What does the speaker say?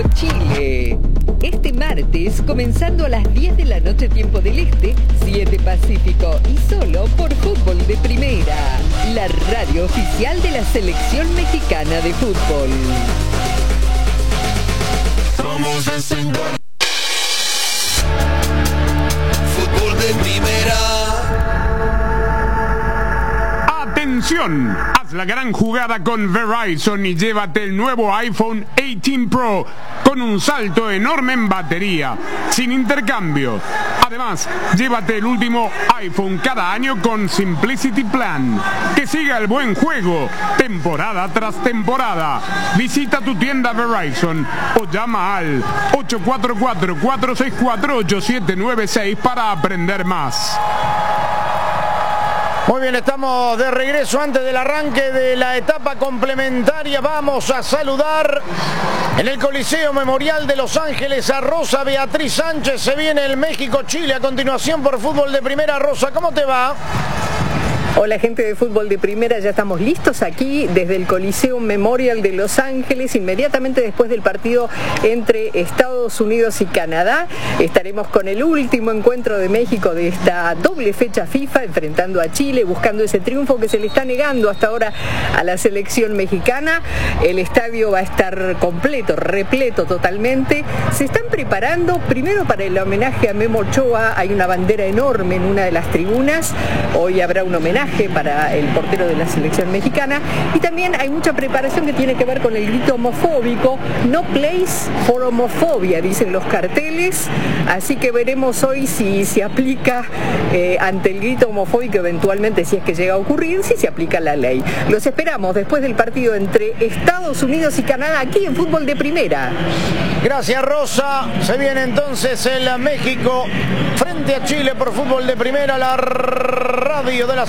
Chile. Este martes, comenzando a las 10 de la noche tiempo del Este, 7 Pacífico y solo por Fútbol de Primera, la radio oficial de la Selección Mexicana de Fútbol. Somos el señor. Fútbol de Primera. ¡Atención! Haz la gran jugada con Verizon y llévate el nuevo iPhone 18 Pro con un salto enorme en batería, sin intercambio. Además, llévate el último iPhone cada año con Simplicity Plan. Que siga el buen juego, temporada tras temporada. Visita tu tienda Verizon o llama al 844-464-8796 para aprender más. Muy bien, estamos de regreso antes del arranque de la etapa complementaria. Vamos a saludar en el Coliseo Memorial de Los Ángeles a Rosa Beatriz Sánchez. Se viene el México-Chile a continuación por Fútbol de Primera. Rosa, ¿cómo te va? Hola gente de Fútbol de Primera, ya estamos listos aquí desde el Coliseo Memorial de Los Ángeles, inmediatamente después del partido entre Estados Unidos y Canadá. Estaremos con el último encuentro de México de esta doble fecha FIFA, enfrentando a Chile, buscando ese triunfo que se le está negando hasta ahora a la selección mexicana. El estadio va a estar completo, repleto totalmente. Se están preparando primero para el homenaje a Memo Ochoa. Hay una bandera enorme en una de las tribunas. Hoy habrá un homenaje para el portero de la selección mexicana, y también hay mucha preparación que tiene que ver con el grito homofóbico. No place for homofobia, dicen los carteles, así que veremos hoy si se aplica ante el grito homofóbico, eventualmente, si es que llega a ocurrir, si se aplica la ley. Los esperamos después del partido entre Estados Unidos y Canadá aquí en Fútbol de Primera. Gracias, Rosa. Se viene entonces el México frente a Chile por Fútbol de Primera, la radio de la